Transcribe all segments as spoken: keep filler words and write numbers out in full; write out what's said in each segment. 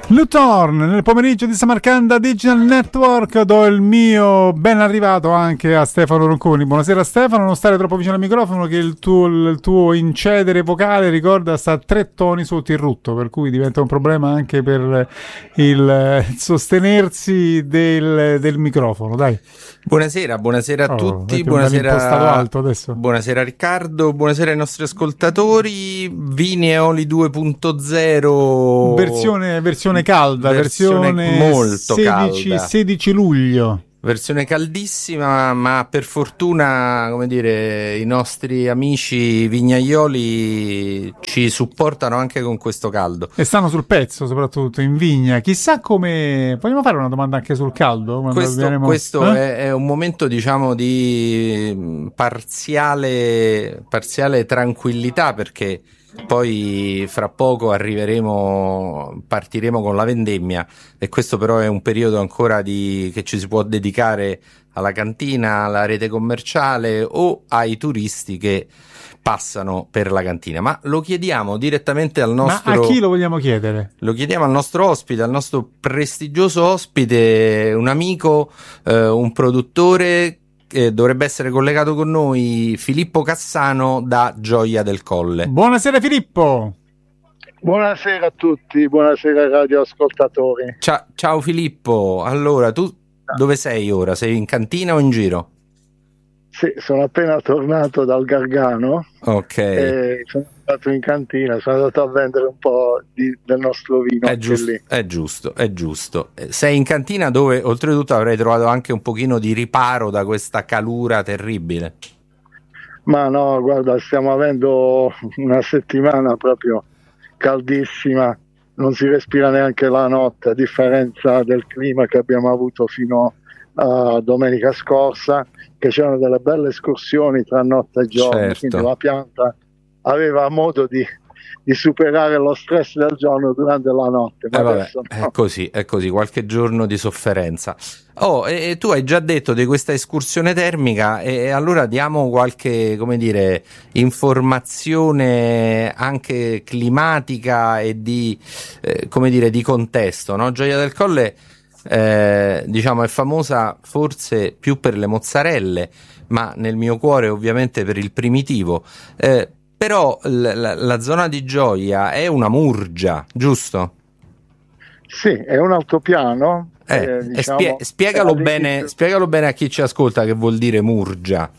Luthorn, nel pomeriggio di Samarcanda Digital Network. Do il mio ben arrivato anche a Stefano Ronconi. Buonasera Stefano, non stare troppo vicino al microfono che il tuo, il tuo incedere vocale, ricorda, sta a tre toni sotto il rutto, per cui diventa un problema anche per il, il sostenersi del, del microfono. Dai. Buonasera, buonasera a oh, tutti, buonasera, alto adesso. Buonasera Riccardo, buonasera ai nostri ascoltatori. Vini e Oli due punto zero versione, versione calda, versione, versione molto sedici, calda. sedici luglio. Versione caldissima, ma per fortuna, come dire, i nostri amici vignaioli ci supportano anche con questo caldo. E stanno sul pezzo, soprattutto in vigna. Chissà come... Vogliamo fare una domanda anche sul caldo? Questo, abbiamo... questo eh? è, è un momento, diciamo, di parziale, parziale tranquillità, perché poi fra poco arriveremo, partiremo con la vendemmia, e questo però è un periodo ancora di, che ci si può dedicare alla cantina, alla rete commerciale o ai turisti che passano per la cantina. Ma lo chiediamo direttamente al nostro... Ma a chi lo vogliamo chiedere? Lo chiediamo al nostro ospite, al nostro prestigioso ospite, un amico, eh, un produttore che dovrebbe essere collegato con noi, Filippo Cassano da Gioia del Colle. Buonasera Filippo. Buonasera a tutti, buonasera radioascoltatori. Ciao, ciao Filippo, allora tu dove sei ora? Sei in cantina o in giro? Sì, sono appena tornato dal Gargano. Ok. E sono andato in cantina, sono andato a vendere un po' di, del nostro vino. È giusto, lì. è giusto, è giusto. Sei in cantina dove oltretutto avrei trovato anche un pochino di riparo da questa calura terribile. Ma no, guarda, stiamo avendo una settimana proprio caldissima, non si respira neanche la notte, a differenza del clima che abbiamo avuto fino a domenica scorsa, che c'erano delle belle escursioni tra notte e giorno, certo. Quindi la pianta aveva modo di, di superare lo stress del giorno durante la notte. Ma eh vabbè, adesso no. È così, è così, qualche giorno di sofferenza. Oh, e, e tu hai già detto di questa escursione termica, e, e allora diamo qualche, come dire, informazione anche climatica e di, eh, come dire, di contesto, no? Gioia del Colle, eh, diciamo, è famosa forse più per le mozzarelle, ma nel mio cuore ovviamente per il primitivo. Eh, però la, la, la zona di Gioia è una murgia, giusto? Sì, è un altopiano. Eh, eh, e diciamo, spie- spiegalo, bene, spiegalo bene a chi ci ascolta che vuol dire murgia.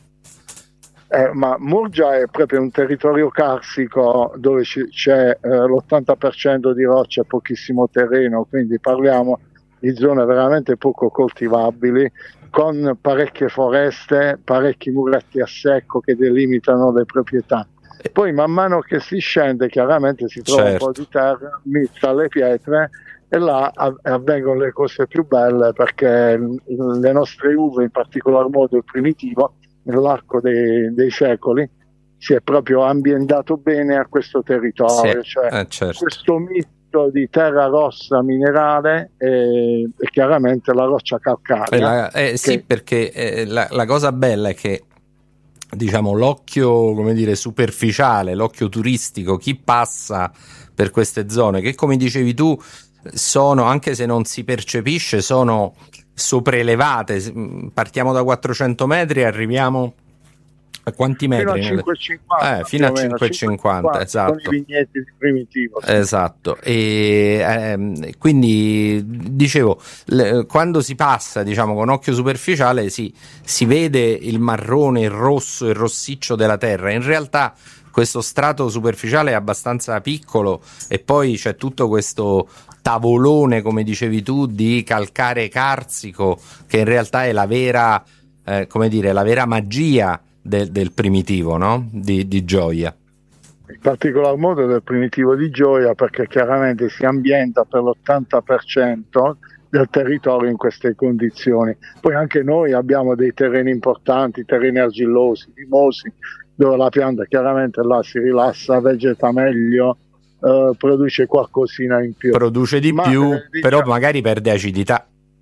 Eh, ma Murgia è proprio un territorio carsico dove c- c'è eh, l'ottanta per cento di roccia e pochissimo terreno, quindi parliamo di zone veramente poco coltivabili, con parecchie foreste, parecchi muretti a secco che delimitano le proprietà. Poi man mano che si scende chiaramente si trova certo. un po' di terra mista alle pietre, e là avvengono le cose più belle, perché le nostre uve, in particolar modo il primitivo, nell'arco dei, dei secoli si è proprio ambientato bene a questo territorio, sì, cioè eh, certo. questo misto di terra rossa minerale e, e chiaramente la roccia calcarea. La, eh, sì, che... perché eh, la, la cosa bella è che, diciamo, l'occhio, come dire, superficiale, l'occhio turistico, chi passa per queste zone, che come dicevi tu sono, anche se non si percepisce, sono sopraelevate. Partiamo da quattrocento metri e arriviamo a quanti metri? Fino a cinquecentocinquanta, eh, fino a cinquecentocinquanta, esatto. Con i vigneti di primitivo. Sì. Esatto. E ehm, quindi dicevo, le, quando si passa, diciamo, con occhio superficiale si, si vede il marrone, il rosso, il rossiccio della terra. In realtà questo strato superficiale è abbastanza piccolo, e poi c'è tutto questo tavolone, come dicevi tu, di calcare carsico, che in realtà è la vera, eh, come dire, la vera magia del, del primitivo, no? Di, di Gioia. In particolar modo del primitivo di Gioia, perché chiaramente si ambienta per l'ottanta per cento del territorio in queste condizioni. Poi anche noi abbiamo dei terreni importanti, terreni argillosi, limosi, dove la pianta chiaramente là si rilassa, vegeta meglio, eh, produce qualcosina in più. Produce di Ma, più, eh, diciamo, però magari perde acidità.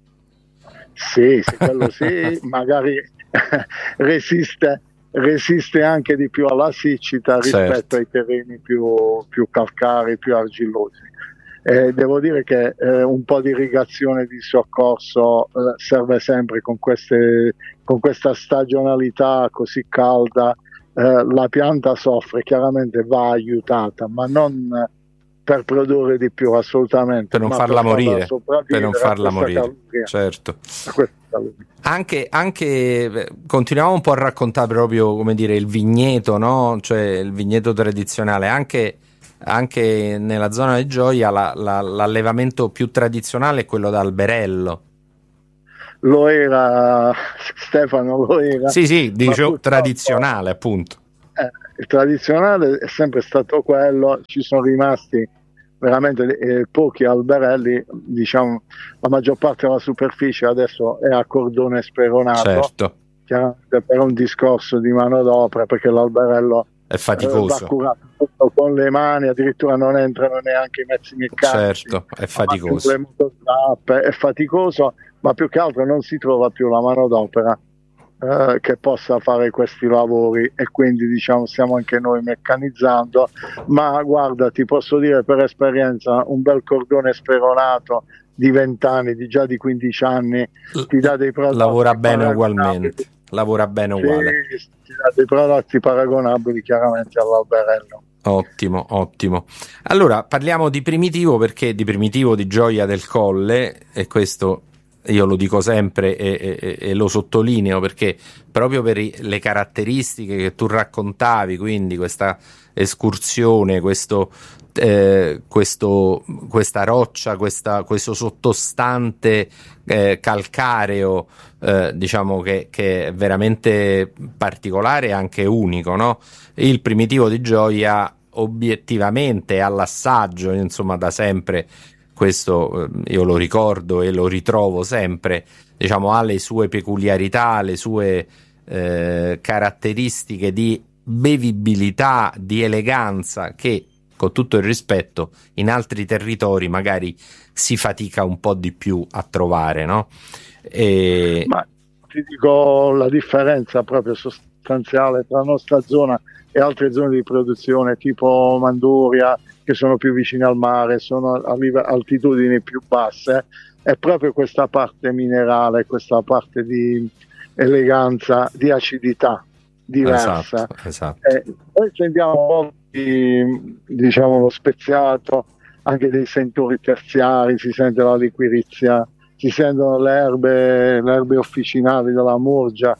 Sì, sì, quello sì, magari resiste, resiste anche di più alla siccità rispetto certo. ai terreni più, più calcarei, più argillosi. Eh, devo dire che eh, un po' di irrigazione di soccorso eh, serve sempre con, queste, con questa stagionalità così calda. Eh, la pianta soffre, chiaramente va aiutata, ma non per produrre di più, assolutamente, per non ma farla per morire, per non farla a morire, caloria, certo. a questa caloria. Anche, anche continuiamo un po' a raccontare proprio, come dire, il vigneto, no? Cioè il vigneto tradizionale, anche anche nella zona di Gioia la, la, l'allevamento più tradizionale è quello d'alberello. Lo era, Stefano, lo era. Sì, sì, dicevo tradizionale, appunto. Eh, il tradizionale è sempre stato quello, ci sono rimasti veramente eh, pochi alberelli, diciamo la maggior parte della superficie adesso è a cordone speronato, certo, chiaramente per un discorso di manodopera, perché l'alberello è faticoso, eh, va curato con le mani, addirittura non entrano neanche i mezzi meccanici, certo, è faticoso, le mototrappe, è faticoso, ma più che altro non si trova più la manodopera eh, che possa fare questi lavori, e quindi diciamo stiamo anche noi meccanizzando. Ma guarda, ti posso dire per esperienza, un bel cordone speronato di venti anni, di già di quindici anni, ti dà dei prodotti lavora bene ugualmente, lavora bene uguale, sì, ti dà dei prodotti paragonabili chiaramente all'alberello. Ottimo, ottimo. Allora parliamo di Primitivo, perché di Primitivo di Gioia del Colle, e questo io lo dico sempre e, e, e lo sottolineo, perché proprio per i, le caratteristiche che tu raccontavi, quindi questa escursione, questo, eh, questo questa roccia, questa, questo sottostante eh, calcareo, eh, diciamo che, che è veramente particolare e anche unico, no? Il Primitivo di Gioia obiettivamente all'assaggio, insomma, da sempre, questo io lo ricordo e lo ritrovo sempre, diciamo, ha le sue peculiarità, le sue eh, caratteristiche di bevibilità, di eleganza, che con tutto il rispetto in altri territori magari si fatica un po' di più a trovare, no? E... Ma ti dico la differenza proprio sostanziale tra la nostra zona e altre zone di produzione tipo Manduria, che sono più vicine al mare, sono a altitudini più basse, è proprio questa parte minerale, questa parte di eleganza, di acidità diversa. Esatto, esatto. Eh, noi sentiamo molti, diciamo, lo speziato, anche dei sentori terziari, si sente la liquirizia, si sentono le erbe, le erbe officinali della Murgia,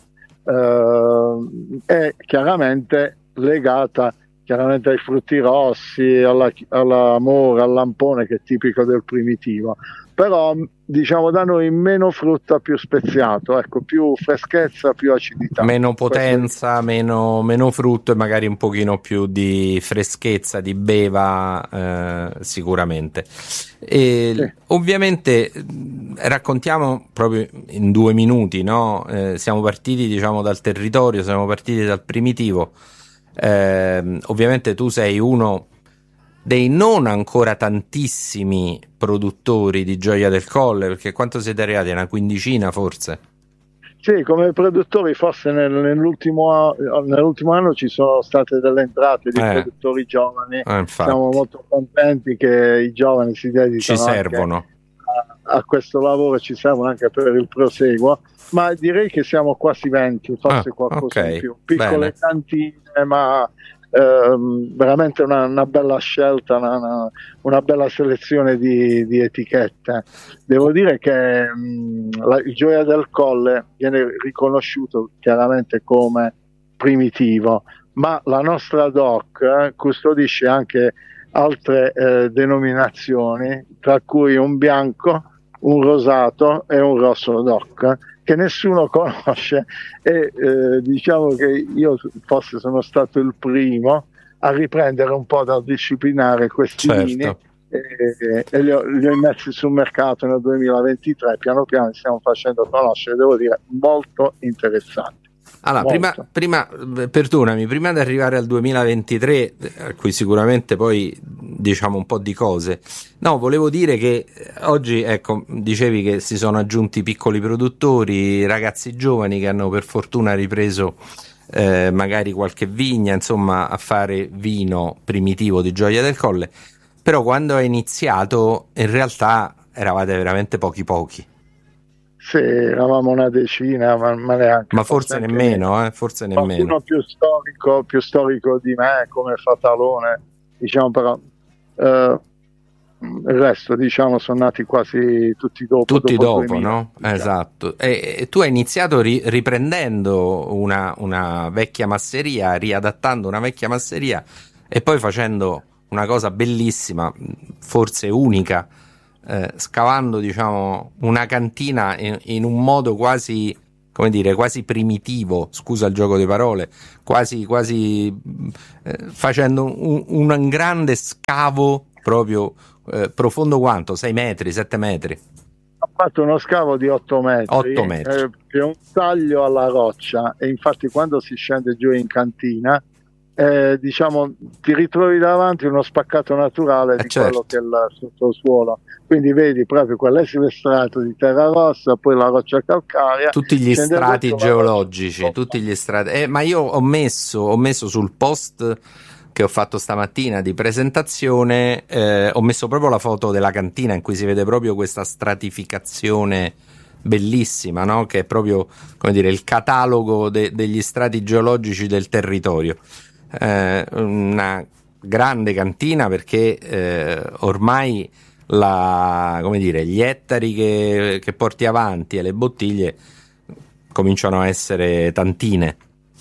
eh, è chiaramente legata chiaramente ai frutti rossi, alla, alla mora, al lampone, che è tipico del Primitivo, però diciamo da noi meno frutta, più speziato, ecco, più freschezza, più acidità, meno potenza, meno, meno frutto e magari un pochino più di freschezza, di beva, eh, sicuramente. E sì. Ovviamente raccontiamo proprio in due minuti, no? Eh, siamo partiti, diciamo, dal territorio, siamo partiti dal Primitivo. Eh, ovviamente tu sei uno dei non ancora tantissimi produttori di Gioia del Colle, perché quanto siete arrivati? Una quindicina forse? Sì, come produttori forse nel, nell'ultimo, nell'ultimo anno ci sono state delle entrate di eh. produttori giovani, eh, siamo molto contenti che i giovani si dedicano, ci servono a, a questo lavoro, ci servono anche per il proseguo, ma direi che siamo quasi venti, forse ah, qualcosa okay. in più, piccole Bene. cantine, ma ehm, veramente una, una bella scelta, una, una, una bella selezione di, di etichette. Devo dire che mh, la, il Gioia del Colle viene riconosciuto chiaramente come primitivo, ma la nostra D O C eh, custodisce anche altre eh, denominazioni, tra cui un bianco, un rosato e un rosso D O C, che nessuno conosce, e eh, diciamo che io forse sono stato il primo a riprendere un po' dal disciplinare questi certo. vini e, e li, ho, li ho messi sul mercato nel duemilaventitré, piano piano li stiamo facendo conoscere, devo dire molto interessanti. Allora, prima, prima, perdonami, prima di arrivare al duemilaventitré, a cui sicuramente poi diciamo un po' di cose, no, volevo dire che oggi, ecco, dicevi che si sono aggiunti piccoli produttori, ragazzi giovani che hanno per fortuna ripreso eh, magari qualche vigna, insomma, a fare vino primitivo di Gioia del Colle. però quando è iniziato in realtà eravate veramente pochi pochi. Sì, eravamo una decina, ma, ma neanche. Ma forse nemmeno, eh, forse nemmeno. Qualcuno più storico, più storico di me, come Fatalone, diciamo, però eh, il resto, diciamo, sono nati quasi tutti dopo. Tutti dopo, dopo, duemila, no? diciamo. Esatto. E, e tu hai iniziato ri, riprendendo una, una vecchia masseria, riadattando una vecchia masseria e poi facendo una cosa bellissima, forse unica, eh, scavando, diciamo, una cantina in, in un modo quasi, come dire, quasi primitivo, scusa il gioco di parole, quasi, quasi eh, facendo un, un grande scavo proprio eh, profondo quanto? sei metri, sette metri? Ho fatto uno scavo di otto metri, otto metri. Eh, che è un taglio alla roccia, e infatti quando si scende giù in cantina, eh, diciamo, ti ritrovi davanti uno spaccato naturale eh di certo. quello che è il sottosuolo, quindi vedi proprio quell'esile strato di terra rossa, poi la roccia calcarea, tutti gli strati geologici, roccia... tutti gli strati. Eh, ma io ho messo, ho messo sul post che ho fatto stamattina di presentazione, eh, ho messo proprio la foto della cantina in cui si vede proprio questa stratificazione bellissima, no? Che è proprio, come dire, il catalogo de- degli strati geologici del territorio. Eh, una grande cantina perché eh, ormai la, come dire, gli ettari che, che porti avanti e le bottiglie cominciano a essere tantine.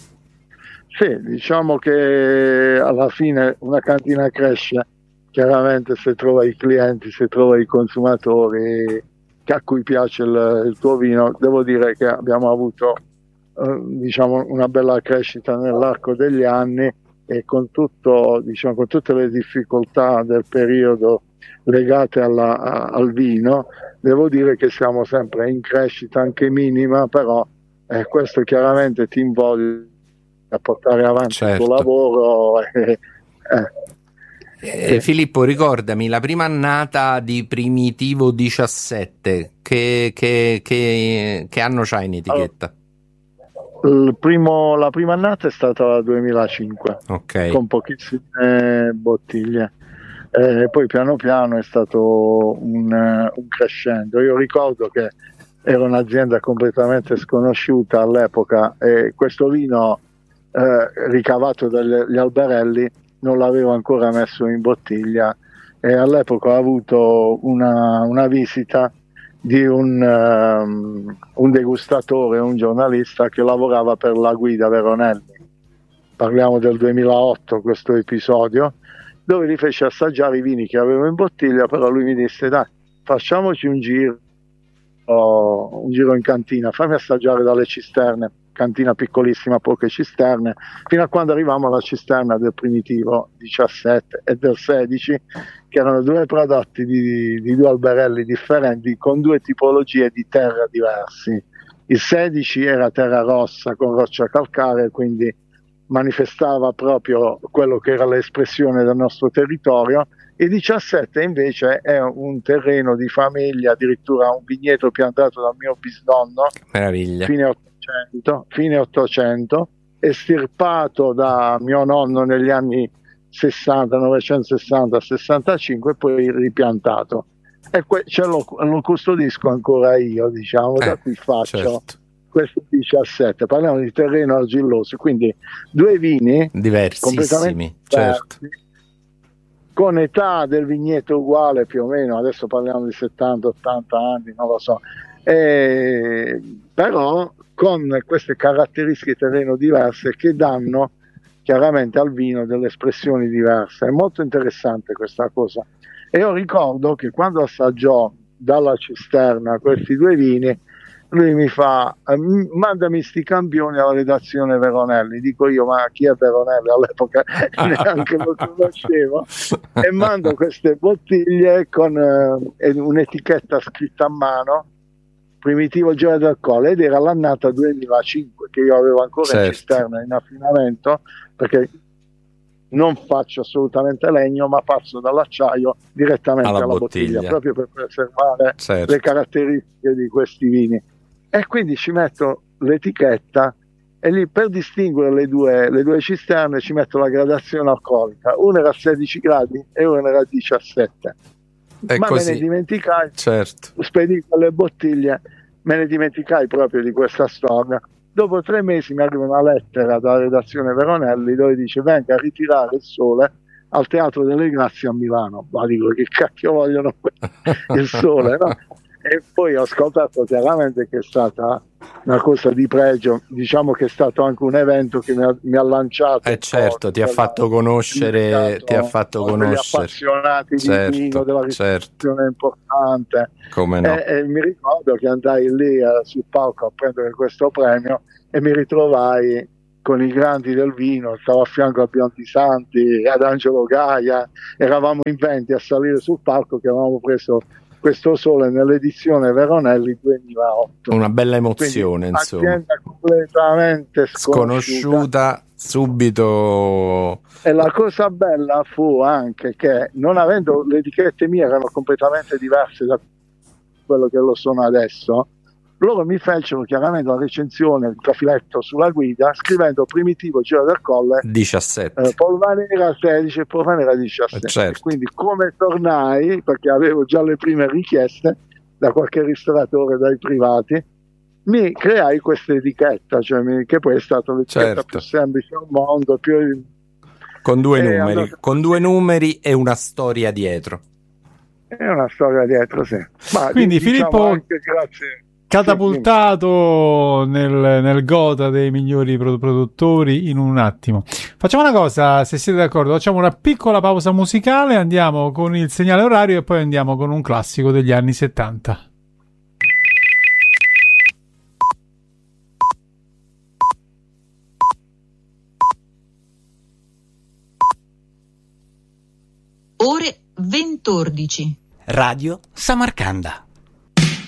Sì, diciamo che alla fine una cantina cresce chiaramente se trova i clienti, se trova i consumatori a cui piace il, il tuo vino. Devo dire che abbiamo avuto eh, diciamo una bella crescita nell'arco degli anni, e con tutto, diciamo, con tutte le difficoltà del periodo legate alla, a, al vino, devo dire che siamo sempre in crescita, anche minima, però eh, questo chiaramente ti invoglia a portare avanti certo. il tuo lavoro. Eh, eh. Eh, Filippo, ricordami la prima annata di Primitivo diciassette, che, che, che, che anno c'hai in etichetta? Allora, il primo, la prima annata è stata la duemilacinque, okay. con pochissime bottiglie, eh, poi piano piano è stato un, un crescendo. Io ricordo che era un'azienda completamente sconosciuta all'epoca, e questo vino eh, ricavato dagli alberelli non l'avevo ancora messo in bottiglia, e all'epoca ho avuto una, una visita di un, um, un degustatore, un giornalista che lavorava per la Guida Veronelli. Parliamo del duemilaotto, questo episodio, dove gli fece assaggiare i vini che avevo in bottiglia, però lui mi disse: dai, facciamoci un giro, oh, un giro in cantina, fammi assaggiare dalle cisterne, cantina piccolissima, poche cisterne, fino a quando arrivavamo alla cisterna del Primitivo diciassette e del sedici, che erano due prodotti di, di due alberelli differenti, con due tipologie di terra diversi. Il sedici era terra rossa con roccia calcarea, quindi manifestava proprio quello che era l'espressione del nostro territorio. Il diciassette invece è un terreno di famiglia, addirittura un vigneto piantato dal mio bisnonno, meraviglia, fine ottocento, fine ottocento, estirpato da mio nonno negli anni sessanta, novecentosessanta sessantacinque, e poi ripiantato, e que- ce lo, lo custodisco ancora io, diciamo, eh, da cui faccio certo. questo diciassette. Parliamo di terreno argilloso, quindi due vini diversissimi, certo, diversi, con età del vigneto uguale più o meno, adesso parliamo di settanta ottanta anni, non lo so, e, però con queste caratteristiche terreno diverse che danno chiaramente al vino delle espressioni diverse. È molto interessante questa cosa. E io ricordo che quando assaggiò dalla cisterna questi due vini, lui mi fa: mandami sti campioni alla redazione Veronelli. Dico io: ma chi è Veronelli? All'epoca neanche lo conoscevo. E mando queste bottiglie con eh, un'etichetta scritta a mano, Primitivo Gioia del Colle, ed era l'annata duemilacinque, che io avevo ancora certo. in cisterna in affinamento, perché non faccio assolutamente legno, ma passo dall'acciaio direttamente alla, alla bottiglia, bottiglia, proprio per preservare certo. le caratteristiche di questi vini. E quindi ci metto l'etichetta e lì per distinguere le due, le due cisterne ci metto la gradazione alcolica, una era a sedici gradi e una era a diciassette. È Ma così. me ne dimenticai, Certo. spedì quelle bottiglie, me ne dimenticai proprio di questa storia. Dopo tre mesi mi arriva una lettera dalla redazione Veronelli dove dice venga a ritirare il Sole al Teatro delle Grazie a Milano. Ma dico, che cacchio vogliono il Sole, no? E poi ho scoperto chiaramente che è stata una cosa di pregio, diciamo che è stato anche un evento che mi ha, mi ha lanciato. Eh certo, ti ha fatto conoscere, ti ha fatto conoscere. Appassionati certo, di vino, della ristorazione certo. importante. Come no? E, e mi ricordo che andai lì eh, sul palco a prendere questo premio e mi ritrovai con i grandi del vino, stavo a fianco a Biondi Santi, ad Angelo Gaia, eravamo in venti a salire sul palco che avevamo preso questo Sole nell'edizione Veronelli duemilaotto. Una bella emozione, quindi, insomma. Azienda completamente sconosciuta. Sconosciuta, subito. E la cosa bella fu anche che, non avendo le etichette mie erano completamente diverse da quello che lo sono adesso, loro mi fecero chiaramente la recensione, il trafiletto sulla guida, scrivendo Primitivo Giro del Colle diciassette. eh, Polvanera sedici e Polvanera diciassette. Certo. Quindi come tornai, perché avevo già le prime richieste da qualche ristoratore, dai privati, mi creai questa etichetta, cioè mi, che poi è stata l'etichetta Certo. più semplice al mondo, più... Con due Eh, numeri, allora- con due numeri e una storia dietro. È una storia dietro, sì. Ma Quindi, diciamo Filippo, anche grazie. catapultato nel, nel Gotha dei migliori pro- produttori in un attimo. Facciamo una cosa, se siete d'accordo, facciamo una piccola pausa musicale, andiamo con il segnale orario e poi andiamo con un classico degli anni settanta. Ore ventordici. Radio Samarcanda.